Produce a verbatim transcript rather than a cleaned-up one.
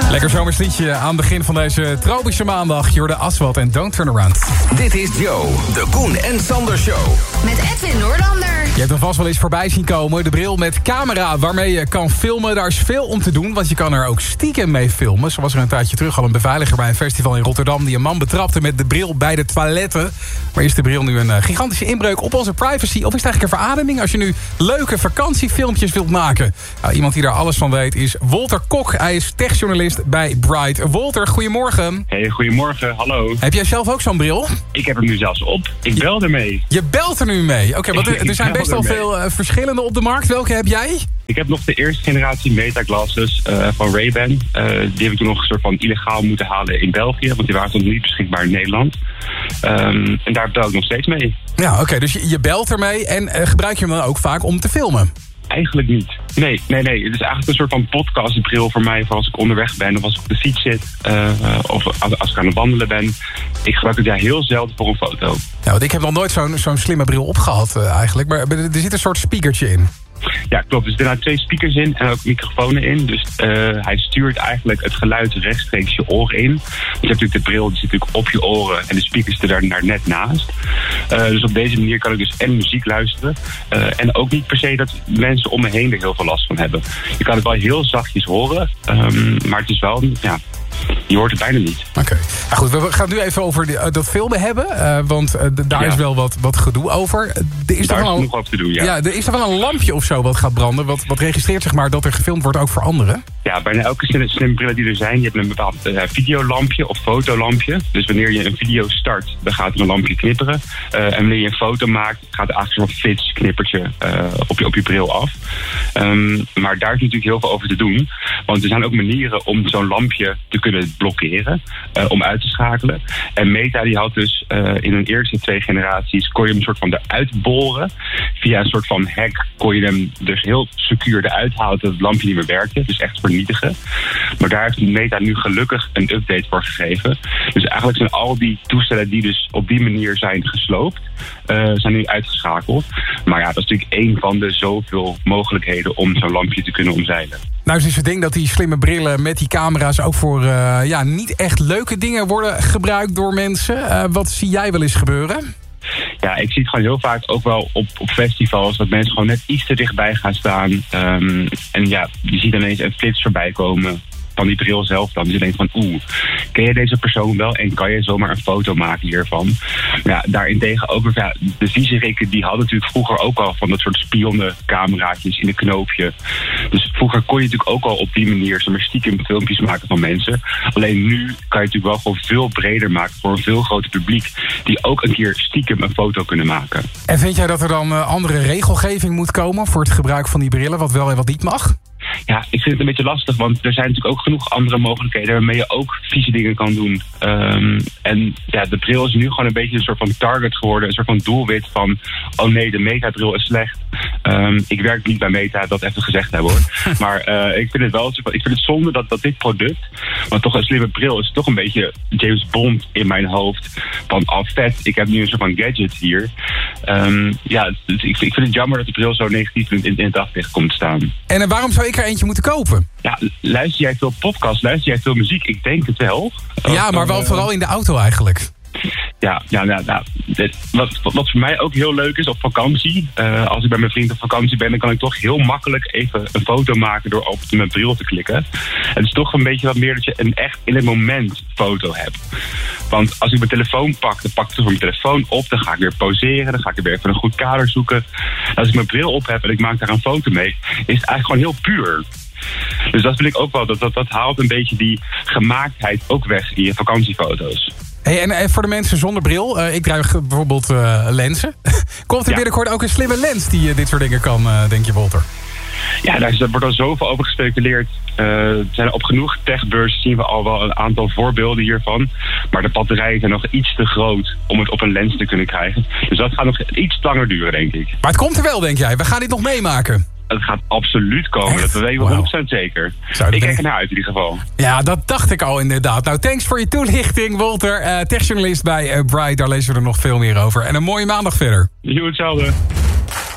Lekker zomersliedje aan het begin van deze tropische maandag. Je hoorde Aswad en Don't Turn Around. Dit is Joe, de Koen en Sander Show. Met Edwin Noorlander. Je hebt hem vast wel eens voorbij zien komen. De bril met camera waarmee je kan filmen. Daar is veel om te doen, want je kan er ook stiekem mee filmen. Zo was er een tijdje terug al een beveiliger bij een festival in Rotterdam... die een man betrapte met de bril bij de toiletten. Maar is de bril nu een gigantische inbreuk op onze privacy? Of is het eigenlijk een verademing als je nu leuke vakantiefilmpjes wilt maken? Nou, iemand die daar alles van weet is Wolter Kok. Hij is techjournalist bij Bright. Wolter, goedemorgen. Hey, goedemorgen, hallo. Heb jij zelf ook zo'n bril? Ik heb hem nu zelfs op. Ik bel ermee. Je belt er nu mee? Oké, okay, want er, er zijn best wel veel uh, verschillende op de markt. Welke heb jij? Ik heb nog de eerste generatie Meta-glasses uh, van Ray-Ban. Uh, die heb ik toen nog een soort van illegaal moeten halen in België. Want die waren toen niet beschikbaar in Nederland. Um, en daar bel ik nog steeds mee. Ja, oké. Okay, dus je, je belt ermee en uh, gebruik je hem dan ook vaak om te filmen? Eigenlijk niet. Nee, nee, nee. Het is eigenlijk een soort van podcastbril voor mij... voor als ik onderweg ben of als ik op de fiets zit... Uh, of als, als ik aan het wandelen ben. Ik gebruik het daar heel zelden voor een foto. Nou, want ik heb nog nooit zo'n zo'n slimme bril opgehad uh, eigenlijk. Maar er zit een soort speakertje in. Ja, klopt. Er zitten twee speakers in en ook microfoons in. Dus uh, hij stuurt eigenlijk het geluid rechtstreeks je oren in. Want je hebt natuurlijk de bril, die zit natuurlijk op je oren... en de speakers zitten daar net naast. Uh, dus op deze manier kan ik dus en muziek luisteren... Uh, en ook niet per se dat mensen om me heen er heel veel last van hebben. Je kan het wel heel zachtjes horen, um, maar het is wel... ja. Je hoort het bijna niet. Oké. Okay. Nou goed, we gaan het nu even over die, uh, dat filmen hebben. Uh, want uh, d- daar ja. is wel wat, wat gedoe over. Uh, er is daar er is wel genoeg over te doen, ja. ja. Er is er wel een lampje of zo wat gaat branden. Wat, wat registreert zeg maar dat er gefilmd wordt ook voor anderen? Ja, bijna elke slimme, slimme brillen die er zijn... die hebben een bepaald uh, videolampje of fotolampje. Dus wanneer je een video start, dan gaat er een lampje knipperen. Uh, en wanneer je een foto maakt, gaat er eigenlijk zo'n flits knippertje uh, op, je, op je bril af. Um, maar daar is natuurlijk heel veel over te doen. Want er zijn ook manieren om zo'n lampje te kunnen blokkeren, uh, om uit te schakelen. En Meta die had dus uh, in hun eerste twee generaties... kon je hem een soort van eruit boren. Via een soort van hack kon je hem dus heel secuur eruit halen... dat het lampje niet meer werkte. Dus echt vernietigen. Maar daar heeft Meta nu gelukkig een update voor gegeven. Dus eigenlijk zijn al die toestellen die dus op die manier zijn gesloopt... Uh, zijn nu uitgeschakeld. Maar ja, dat is natuurlijk één van de zoveel mogelijkheden... om zo'n lampje te kunnen omzeilen. Nou is dus het ding dat die slimme brillen met die camera's... ook voor uh, ja, niet echt leuke dingen worden gebruikt door mensen. Uh, wat zie jij wel eens gebeuren? Ja, ik zie het gewoon heel vaak ook wel op, op festivals... dat mensen gewoon net iets te dichtbij gaan staan. Um, en ja, je ziet ineens een flits voorbij komen... van die bril zelf dan. Dus je denkt van, oeh, ken je deze persoon wel... en kan je zomaar een foto maken hiervan? Ja, daarentegen ook weer, ja, de viezerikken... die hadden natuurlijk vroeger ook al van dat soort spionnecameraatjes in een knoopje. Dus vroeger kon je natuurlijk ook al op die manier... zomaar stiekem filmpjes maken van mensen. Alleen nu kan je natuurlijk wel gewoon veel breder maken... voor een veel groter publiek... die ook een keer stiekem een foto kunnen maken. En vind jij dat er dan uh, andere regelgeving moet komen... voor het gebruik van die brillen, wat wel en wat niet mag? Ja, ik vind het een beetje lastig, want er zijn natuurlijk ook genoeg andere mogelijkheden... waarmee je ook vieze dingen kan doen. Um, en ja, de bril is nu gewoon een beetje een soort van target geworden... een soort van doelwit van... oh nee, de Meta-bril is slecht. Um, ik werk niet bij Meta, dat even gezegd hebben hoor. Maar uh, ik vind het wel ik vind het zonde dat, dat dit product... want toch een slimme bril is toch een beetje James Bond in mijn hoofd... van al oh, vet, ik heb nu een soort van gadget hier. Um, ja, dus ik, ik vind het jammer dat de bril zo negatief in, in, in het daglicht komt te staan. En uh, waarom zou ik er eentje moeten kopen? Ja, luister jij veel podcasts, luister jij veel muziek? Ik denk het wel. Ja, maar wel vooral in de auto eigenlijk. Ja, ja, ja, ja. Wat, wat voor mij ook heel leuk is op vakantie... Uh, als ik bij mijn vriend op vakantie ben... dan kan ik toch heel makkelijk even een foto maken... door op mijn bril te klikken. Het is toch een beetje wat meer dat je een echt in het moment foto hebt. Want als ik mijn telefoon pak, dan pak ik toch mijn telefoon op... dan ga ik weer poseren, dan ga ik er weer even een goed kader zoeken. Als ik mijn bril op heb en ik maak daar een foto mee... is het eigenlijk gewoon heel puur. Dus dat vind ik ook wel, dat, dat, dat haalt een beetje die gemaaktheid ook weg in je vakantiefoto's. Hey, en, en voor de mensen zonder bril, uh, ik draag bijvoorbeeld uh, lenzen. Komt er ja. binnenkort ook een slimme lens die uh, dit soort dingen kan, uh, denk je, Wolter? Ja, daar wordt al zoveel over gespeculeerd. Uh, zijn op genoeg techbeurzen zien we al wel een aantal voorbeelden hiervan. Maar de batterijen zijn nog iets te groot om het op een lens te kunnen krijgen. Dus dat gaat nog iets langer duren, denk ik. Maar het komt er wel, denk jij? We gaan dit nog meemaken. Het gaat absoluut komen, Echt? Dat weten we wow. honderd procent zeker. Zou, ik kijk er naar uit in ieder geval. Ja, dat dacht ik al inderdaad. Nou, thanks voor je toelichting, Wolter. Uh, techjournalist bij uh, Bright, daar lezen we er nog veel meer over. En een mooie maandag verder. Jo, hetzelfde.